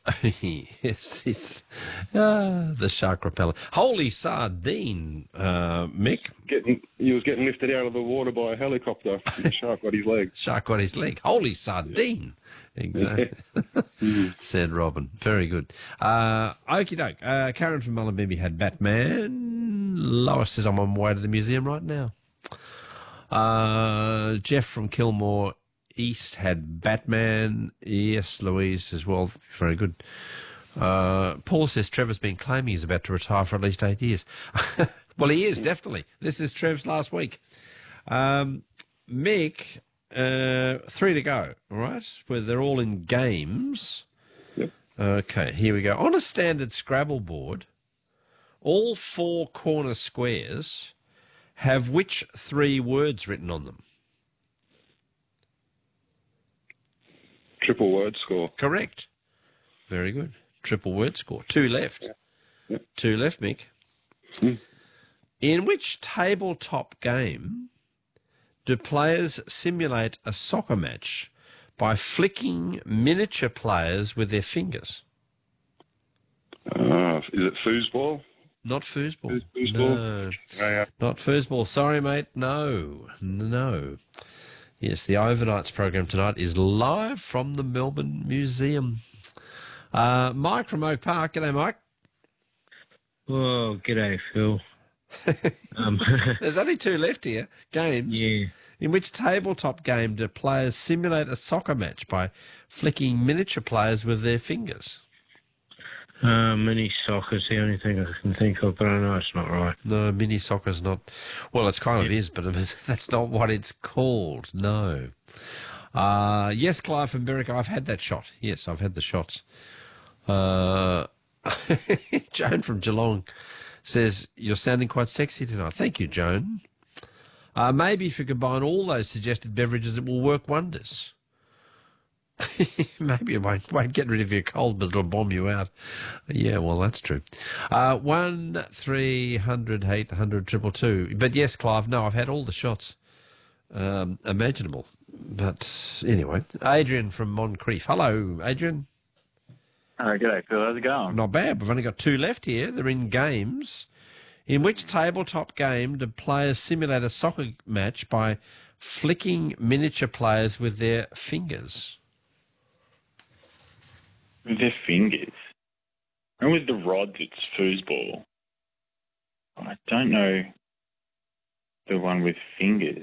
Yes, the shark repeller. Holy sardine, Mick. He was getting lifted out of the water by a helicopter. The shark got his leg. Shark got his leg. Holy sardine. Exactly. Said Robin. Very good. Okie doke. Karen from Mullumbimby had Batman. Lois says, I'm on my way to the museum right now. Jeff from Kilmore East had Batman. Yes, Louise as well. Very good. Paul says Trevor's been claiming he's about to retire for at least 8 years. Well, he is, definitely. This is Trev's last week. Mick, 3 to go, all right? Where they're all in games. Yep. Okay, here we go. On a standard Scrabble board, all 4 corner squares have which 3 words written on them? Triple word score. Correct. Very good. Triple word score. 2 left. Yeah. Yep. 2 left, Mick. In which tabletop game do players simulate a soccer match by flicking miniature players with their fingers? Is it foosball? Not foosball. Foosball? No. Not foosball. Sorry, mate. No. Yes, the Overnights program tonight is live from the Melbourne Museum. Mike from Oak Park. G'day, Mike. Oh, g'day, Phil. There's only 2 left here. Games. Yeah. In which tabletop game do players simulate a soccer match by flicking miniature players with their fingers? Mini soccer's the only thing I can think of, but I know it's not right. No, mini soccer's not. Well, it's kind of is, but that's not what it's called. No. Yes, Clive from Berwick, I've had that shot. Yes, I've had the shots. Joan from Geelong says, you're sounding quite sexy tonight. Thank you, Joan. Maybe if you combine all those suggested beverages, it will work wonders. Maybe it won't get rid of your cold, but it'll bomb you out. Yeah, well, that's true. 1-300-800-222. But yes, Clive, no, I've had all the shots imaginable. But anyway, Adrian from Moncrief. Hello, Adrian. G'day, Phil. How's it going? Not bad. We've only got 2 left here. They're in games. In which tabletop game do players simulate a soccer match by flicking miniature players with their fingers? With their fingers. And with the rods, it's foosball. I don't know the one with fingers.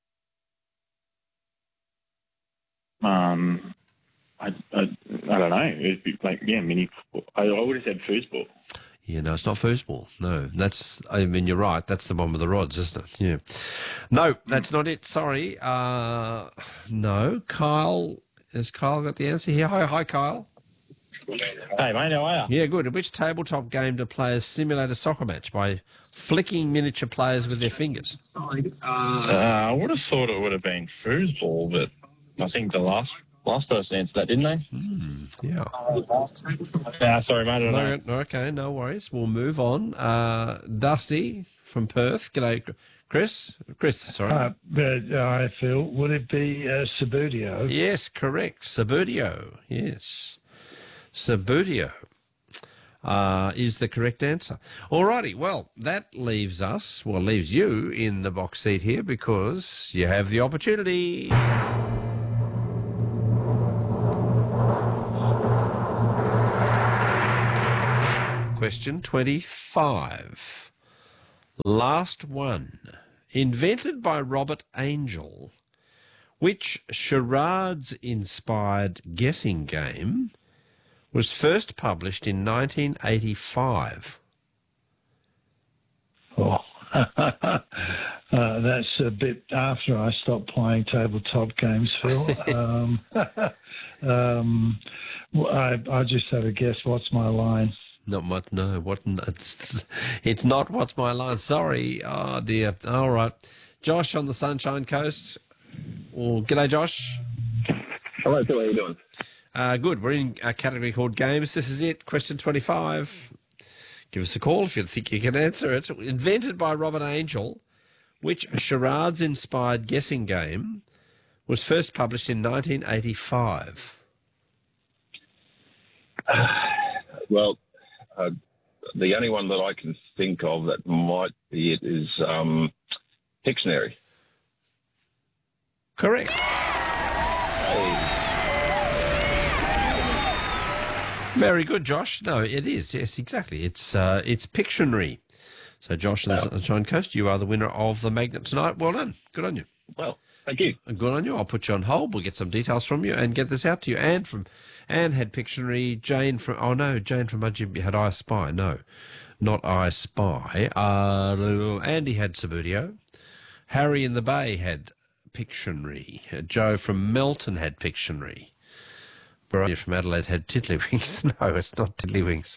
I don't know. It'd be like, mini. I would have said foosball. Yeah, no, it's not foosball. No, you're right. That's the one with the rods, isn't it? Yeah. No, that's not it. Sorry. No. Kyle, has Kyle got the answer here? Hi, Kyle. Hey, mate, how are you? Yeah, good. In which tabletop game do players simulate a soccer match by flicking miniature players with their fingers? I would have thought it would have been foosball, but I think the last person answered that, didn't they? Yeah. Sorry, mate, I don't know. No, okay, no worries. We'll move on. Dusty from Perth. G'day, Chris. Sorry. I feel, would it be Subbuteo? Yes, correct. Subbuteo. Yes. Subbuteo is the correct answer. Alrighty, well, that leaves you in the box seat here because you have the opportunity. Question 25. Last one. Invented by Robert Angel, which charades-inspired guessing game was first published in 1985? Oh, that's a bit after I stopped playing tabletop games, Phil. I just have a guess. What's my line? Not much, no. It's not What's My Line. Sorry. Oh, dear. All right. Josh on the Sunshine Coast. Well, g'day, Josh. Hello, Phil. How are you doing? Good. We're in a category called Games. This is it. Question 25. Give us a call if you think you can answer it. Invented by Robert Angel, which charades-inspired guessing game was first published in 1985? Well, the only one that I can think of that might be it is Pictionary. Correct. Very good, Josh. No, it is. Yes, exactly. It's Pictionary. So, Josh and the Sunshine Coast, you are the winner of the magnet tonight. Well done. Good on you. Well, thank you. Good on you. I'll put you on hold. We'll get some details from you and get this out to you. Anne had Pictionary. Jane from Mudgee had I Spy. No, not I Spy. Andy had Subbuteo. Harry in the Bay had Pictionary. Joe from Melton had Pictionary. Baronia from Adelaide had Tiddlywinks. No, it's not Tiddlywinks.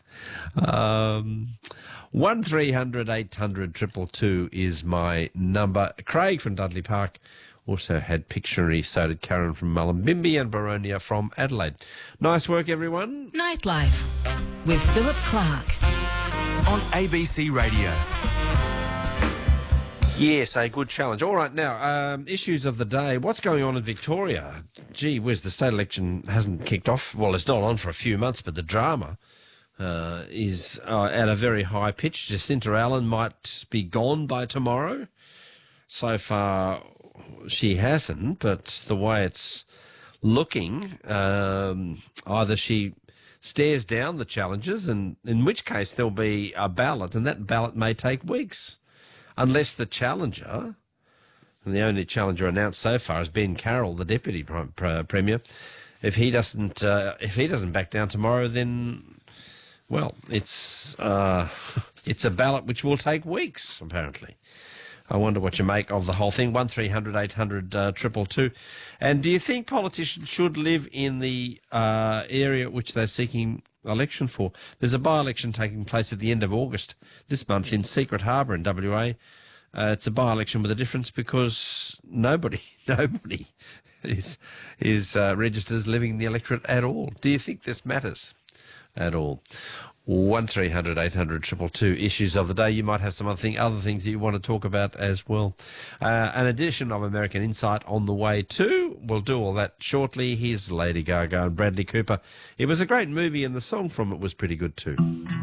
1300 800 222 is my number. Craig from Dudley Park also had Pictionary. So did Karen from Mullumbimby and Baronia from Adelaide. Nice work, everyone. Nightlife with Philip Clark on ABC Radio. Yes, a good challenge. All right, now, issues of the day. What's going on in Victoria? Gee whiz, the state election hasn't kicked off. Well, it's not on for a few months, but the drama is at a very high pitch. Jacinta Allen might be gone by tomorrow. So far, she hasn't, but the way it's looking, either she stares down the challenges, and in which case there'll be a ballot, and that ballot may take weeks. Unless the challenger, and the only challenger announced so far is Ben Carroll, the Deputy Premier, if he doesn't back down tomorrow, then, well, it's a ballot which will take weeks, apparently. I wonder what you make of the whole thing. 1300 800 222. And do you think politicians should live in the area which they're seeking election for? There's a by-election taking place at the end of August this month in Secret Harbour in WA. It's a by-election with a difference because nobody is registered as living in the electorate at all. Do you think this matters at all? 1300 800 222 issues of the day. You might have some other things that you want to talk about as well. An edition of American Insight on the way too. We'll do all that shortly. Here's Lady Gaga and Bradley Cooper. It was a great movie and the song from it was pretty good too.